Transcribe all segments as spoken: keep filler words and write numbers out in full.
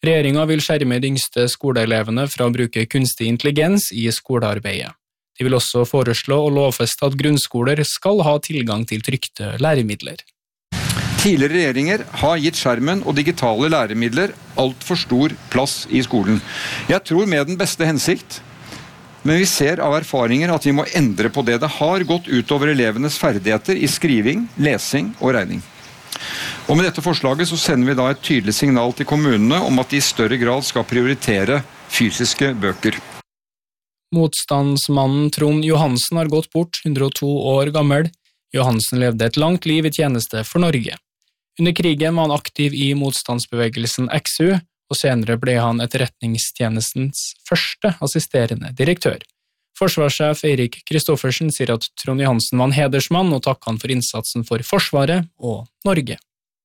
Regjeringen vil skjerme de yngste skoleelevene fra å bruke kunstig intelligens i skolearbeidet. De vil også foreslå å lovfeste at grunnskoler skal ha tilgang til trykte læremidler. Tidligere regjeringer har gitt skjermen og digitale læremidler alt for stor plass i skolen. Jeg tror med den beste hensikt, men vi ser av erfaringer at vi må endre på det. Det har gått utover elevenes ferdigheter i skriving, lesing og regning. Og med dette forslaget så sender vi da et tydelig signal til kommunene om at de i større grad skal prioritere fysiske bøker. Motstandsmannen Trond Johansen har gått bort, hundre og to år gammel. Johansen levde et langt liv i tjeneste for Norge. Under krigen var han aktiv i motstandsbevegelsen X U, og senere ble han etterretningstjenestens første assisterende direktør. Forsvarssjef Eirik Kristoffersen sier at Trond Johansen var en hedersmann og takker han for innsatsen for Forsvaret og Norge.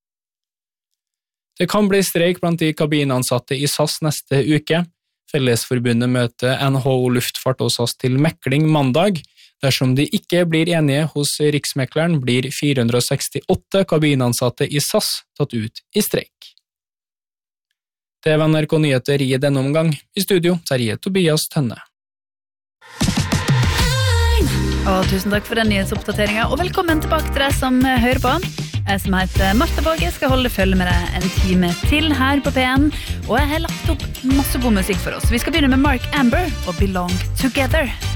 Det kan bli streik blant de kabinansatte i S A S neste uke. Fellesforbundet møter N H O Luftfart og S A S til mekling mandag. Dersom de ikke blir enige hos Riksmekleren, blir fire hundre og sekstiåtte kabinansatte i S A S tatt ut i streik. Det var N R K Nyheter i denne omgang. I studio, Terje Tobias Tønne. Og tusen takk for den nyhetsoppdateringen, og velkommen tilbake til deg som hører på. Jeg som heter Martha Våge skal holde følge med deg en time til her på P N, og jeg har lagt opp masse god musikk for oss. Vi skal begynne med Mark Amber og Belong Together.